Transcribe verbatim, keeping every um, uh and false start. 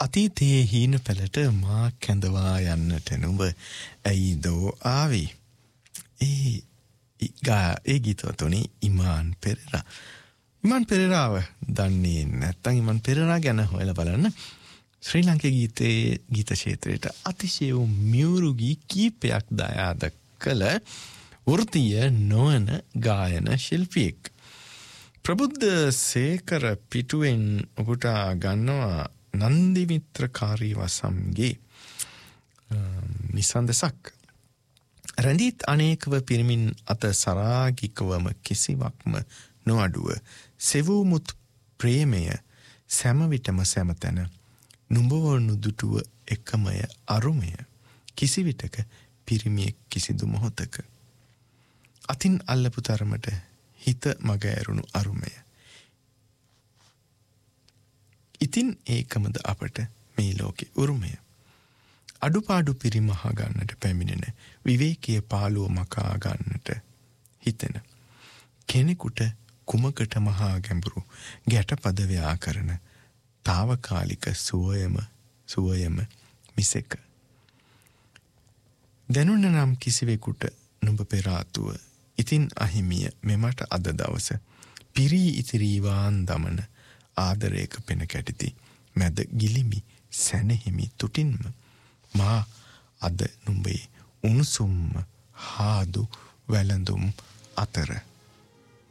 අතීතයේ හීන පැලට මා කැඳවා යන්නට නුඹ ඇයිදෝ ආවි. ඒ ගා ඒ ගීතවතුනි ඉමාන් පෙරේරා. ඉමාන් පෙරේරාව දන්නේ නැත්නම් ඉමාන් පෙරේරා ගැන හොයලා බලන්න. ශ්‍රී ලංකේ ගීතයේ ගීත ක්ෂේත්‍රයට අතිශය මියුරු ගී කීපයක් දායාද කළ වෘත්තීය නොවන ගායන ශිල්පියෙක්. ප්‍රබුද්ධ සේකර පිටුවෙන් උපුටා ගන්නවා නන්දිමිත්‍රකාරී වසම්ගේ නිසන්දසක්. රැඳීත් අනේකව පිරිමින් අත සරාගිකවම කිසිවක්ම නොඅඩුව සෙවූමුත් ප්‍රේමය සැමවිටම සැමතැන නුඹව නුදුටුව එකමය අරුමය කිසිවිටක පිරිමියෙක් කිසිදු මොහොතක අතින් අල්ලපු තරමට හිත මග ඇරුණු අරුමය. ඉතින් ඒකමද අපට මේ ලෝකේ උරුමය. අඩුපාඩු පිරිමහා ගන්නට පැමිණෙන විවේකීය පාළුව මකා ගන්නට හිතෙන කෙනෙකුට කුමකට මහා ගැඹුරු ගැටපද ව්‍යාකරණ తాවකාලික සුවයම සුවයම මිසක දැනුණ නම් කිසිවෙකුට නුඹ පෙර ආතුව ඉතින් අහිමිය මෙමට අද දවස පිරී ඉතිරීවාන් දමන ආදරයක පෙන කැටිති මැද ගිලිමි සැනහිමි තුටින්ම මා අද නුඹේ උණුසුම්ම හාදු වැළඳුම් අතර